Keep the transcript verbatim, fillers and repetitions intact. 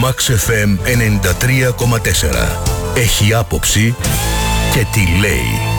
Max εφ εμ ενενήντα τρία κόμμα τέσσερα. Έχει άποψη και τη λέει.